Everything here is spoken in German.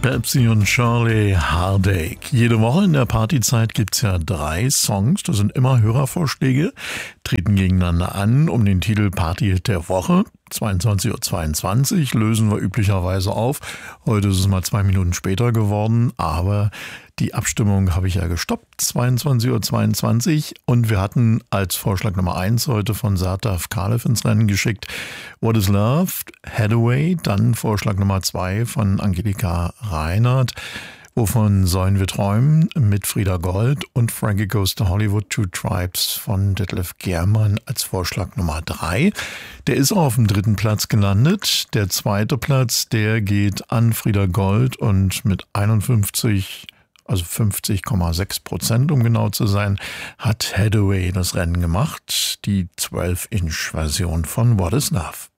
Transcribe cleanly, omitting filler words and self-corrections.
Pepsi und Shirley Heartache. Jede Woche in der Partyzeit gibt's ja 3 Songs, das sind immer Hörervorschläge, treten gegeneinander an um den Titel Party-Hit der Woche. 22:22 Uhr lösen wir üblicherweise auf. Heute ist es mal 2 Minuten später geworden, aber die Abstimmung habe ich ja gestoppt, 22:22 Uhr. Und wir hatten als Vorschlag Nummer 1 heute von Sataf Kalev ins Rennen geschickt What is Love, Hathaway. Dann Vorschlag Nummer 2 von Angelika Reinhardt. Wovon sollen wir träumen? Mit Frieda Gold und Frankie Goes to Hollywood, Two Tribes von Detlef Giermann als Vorschlag Nummer 3. Der ist auf dem 3. Platz gelandet. Der 2. Platz, der geht an Frieda Gold und mit 50,6%, um genau zu sein, hat Hathaway das Rennen gemacht. Die 12-Inch-Version von What is Love.